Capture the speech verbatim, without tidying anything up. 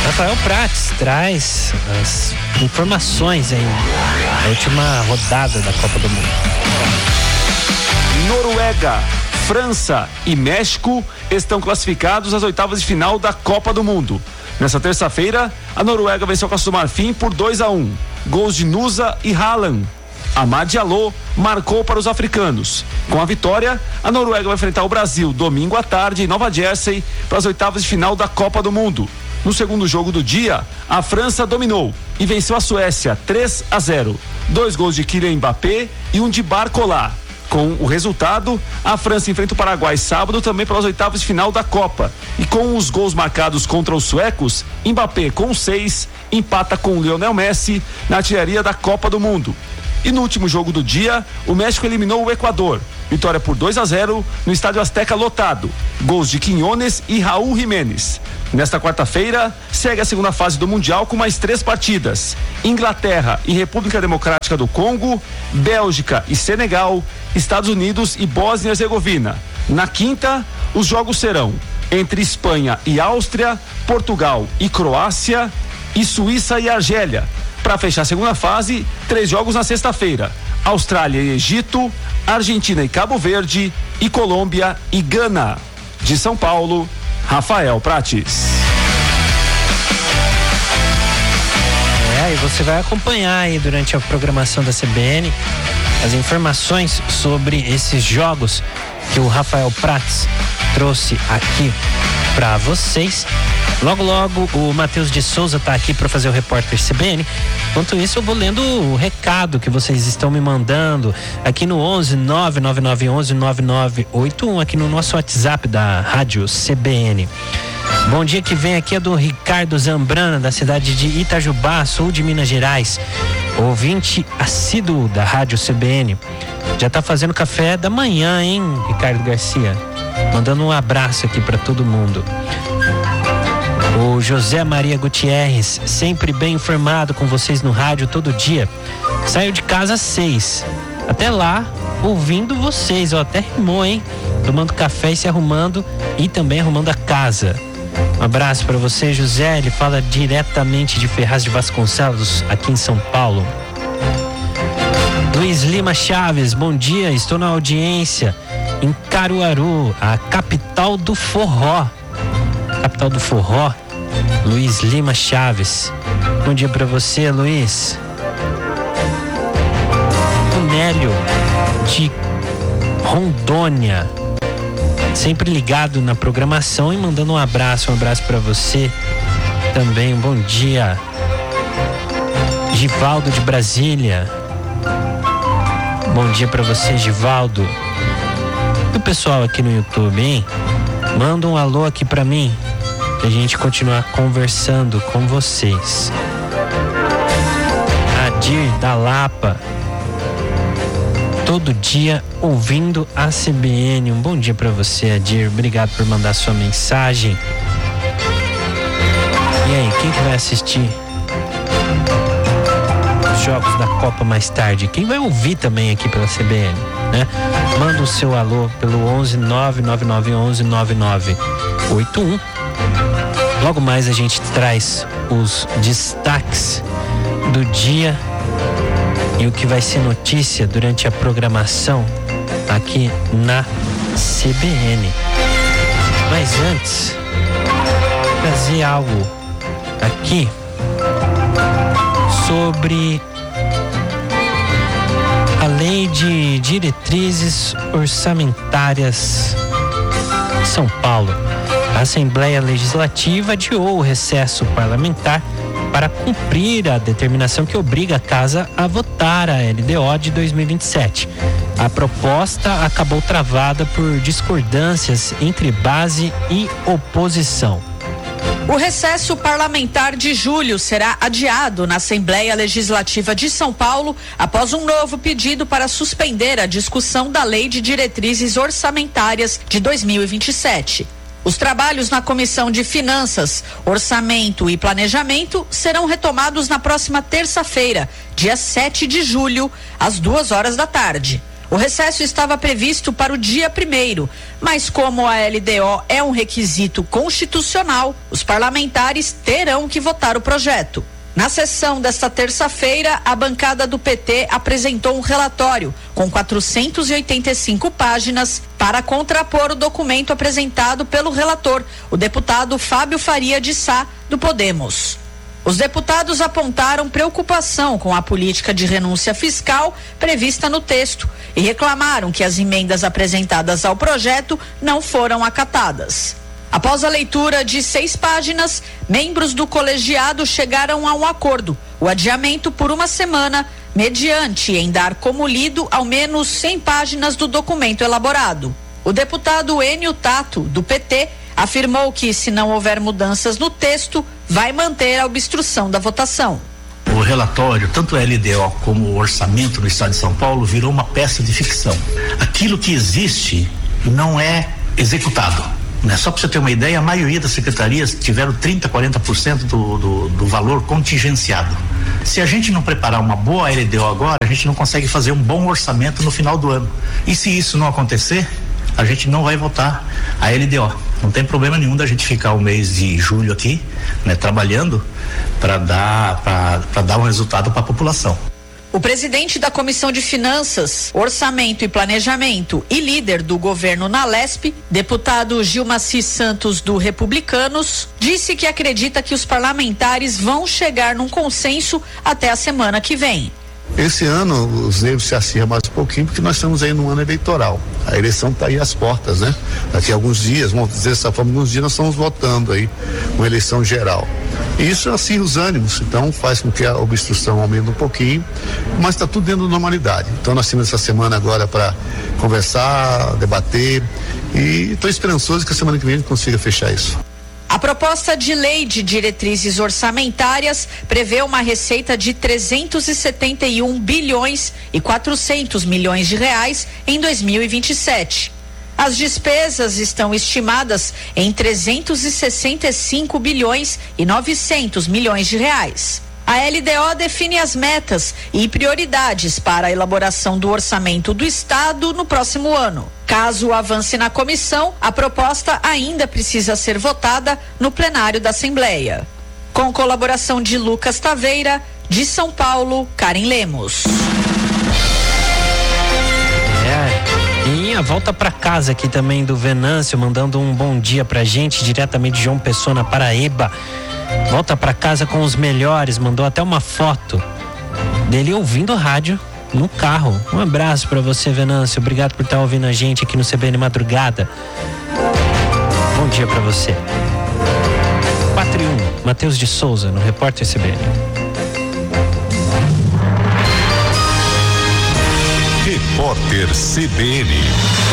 Rafael Prates traz as informações aí da última rodada da Copa do Mundo. Noruega, França e México estão classificados às oitavas de final da Copa do Mundo. Nessa terça-feira, a Noruega venceu a Costa do Marfim por dois a um. Gols de Nusa e Haaland. Amad Diallo marcou para os africanos. Com a vitória, a Noruega vai enfrentar o Brasil domingo à tarde em Nova Jersey para as oitavas de final da Copa do Mundo. No segundo jogo do dia, a França dominou e venceu a Suécia três a zero. Dois gols de Kylian Mbappé e um de Barcola. Com o resultado, a França enfrenta o Paraguai sábado também pelas oitavas de final da Copa. E com os gols marcados contra os suecos, Mbappé com seis empata com Lionel Messi na artilharia da Copa do Mundo. E no último jogo do dia, o México eliminou o Equador. Vitória por dois a zero no Estádio Azteca lotado. Gols de Quiñones e Raúl Jiménez. Nesta quarta-feira, segue a segunda fase do Mundial com mais três partidas. Inglaterra e República Democrática do Congo, Bélgica e Senegal, Estados Unidos e Bósnia e Herzegovina. Na quinta, os jogos serão entre Espanha e Áustria, Portugal e Croácia e Suíça e Argélia. Para fechar a segunda fase, três jogos na sexta-feira: Austrália e Egito, Argentina e Cabo Verde e Colômbia e Gana. De São Paulo, Rafael Prates. É, e você vai acompanhar aí durante a programação da C B N as informações sobre esses jogos que o Rafael Prates trouxe aqui para vocês. Logo, logo, o Matheus de Souza tá aqui para fazer o repórter C B N. Enquanto isso, eu vou lendo o recado que vocês estão me mandando aqui no onze nove nove nove onze nove nove oito um, aqui no nosso WhatsApp da Rádio C B N. Bom dia, que vem aqui é do Ricardo Zambrana, da cidade de Itajubá, sul de Minas Gerais. Ouvinte assíduo da Rádio C B N. Já tá fazendo café da manhã, hein, Ricardo Garcia? Mandando um abraço aqui para todo mundo. O José Maria Gutierrez, sempre bem informado com vocês no rádio todo dia. Saiu de casa às seis. Até lá, ouvindo vocês, ó, até rimou, hein? Tomando café e se arrumando e também arrumando a casa. Um abraço para você, José. Ele fala diretamente de Ferraz de Vasconcelos, aqui em São Paulo. Luiz Lima Chaves, bom dia. Estou na audiência em Caruaru, a capital do forró. Capital do forró, Luiz Lima Chaves. Bom dia para você, Luiz. O Nélio de Rondônia, sempre ligado na programação e mandando um abraço, um abraço para você também. Bom dia. Givaldo de Brasília. Bom dia para você, Givaldo. E o pessoal aqui no YouTube, hein? Manda um alô aqui para mim, pra gente continuar conversando com vocês. Adir da Lapa, todo dia ouvindo a C B N. Um bom dia para você, Adir. Obrigado por mandar sua mensagem. E aí, quem que vai assistir os jogos da Copa mais tarde? Quem vai ouvir também aqui pela C B N, né? Manda o seu alô pelo onze nove nove nove onze nove nove oito um. Logo mais a gente traz os destaques do dia e o que vai ser notícia durante a programação aqui na C B N. Mas antes, trazer algo aqui sobre a Lei de Diretrizes Orçamentárias de São Paulo. A Assembleia Legislativa adiou o recesso parlamentar para cumprir a determinação que obriga a Casa a votar a L D O de dois mil e vinte e sete. A proposta acabou travada por discordâncias entre base e oposição. O recesso parlamentar de julho será adiado na Assembleia Legislativa de São Paulo após um novo pedido para suspender a discussão da Lei de Diretrizes Orçamentárias de dois mil e vinte e sete. Os trabalhos na Comissão de Finanças, Orçamento e Planejamento serão retomados na próxima terça-feira, dia sete de julho, às duas horas da tarde. O recesso estava previsto para o dia primeiro, mas como a L D O é um requisito constitucional, os parlamentares terão que votar o projeto. Na sessão desta terça-feira, a bancada do P T apresentou um relatório com quatrocentas e oitenta e cinco páginas para contrapor o documento apresentado pelo relator, o deputado Fábio Faria de Sá, do Podemos. Os deputados apontaram preocupação com a política de renúncia fiscal prevista no texto e reclamaram que as emendas apresentadas ao projeto não foram acatadas. Após a leitura de seis páginas, membros do colegiado chegaram a um acordo, o adiamento por uma semana, mediante em dar como lido ao menos cem páginas do documento elaborado. O deputado Enio Tato, do P T, afirmou que, se não houver mudanças no texto, vai manter a obstrução da votação. O relatório, tanto a L D O como o orçamento do Estado de São Paulo, virou uma peça de ficção. Aquilo que existe não é executado. Né? Só para você ter uma ideia, a maioria das secretarias tiveram trinta, quarenta por cento do, do, do valor contingenciado. Se a gente não preparar uma boa L D O agora, a gente não consegue fazer um bom orçamento no final do ano. E se isso não acontecer, a gente não vai votar a L D O. Não tem problema nenhum da gente ficar o mês de julho aqui, né, trabalhando para dar, para dar um resultado para a população. O presidente da Comissão de Finanças, Orçamento e Planejamento e líder do governo na Lesp, deputado Gilmaci Santos, do Republicanos, disse que acredita que os parlamentares vão chegar num consenso até a semana que vem. Esse ano os nervos se acirram mais um pouquinho porque nós estamos aí num ano eleitoral. A eleição está aí às portas, né? Daqui a alguns dias, vamos dizer dessa forma, alguns dias nós estamos votando aí uma eleição geral. E isso acirra os ânimos, então faz com que a obstrução aumente um pouquinho, mas está tudo dentro da normalidade. Então nós temos essa semana agora para conversar, debater e estou esperançoso que a semana que vem a gente consiga fechar isso. A proposta de lei de diretrizes orçamentárias prevê uma receita de trezentos e setenta e um bilhões e quatrocentos milhões de reais em dois mil e vinte e sete. As despesas estão estimadas em trezentos e sessenta e cinco bilhões e novecentos milhões de reais. A L D O define as metas e prioridades para a elaboração do orçamento do Estado no próximo ano. Caso avance na comissão, a proposta ainda precisa ser votada no plenário da Assembleia. Com colaboração de Lucas Taveira, de São Paulo, Karen Lemos. É, e a volta para casa aqui também do Venâncio, mandando um bom dia pra gente, diretamente de João Pessoa, na Paraíba. Volta para casa com os melhores, mandou até uma foto dele ouvindo rádio no carro. Um abraço para você, Venâncio, obrigado por estar ouvindo a gente aqui no C B N Madrugada. Bom dia para você. quatro e um, Matheus de Souza, no Repórter C B N. Repórter C B N.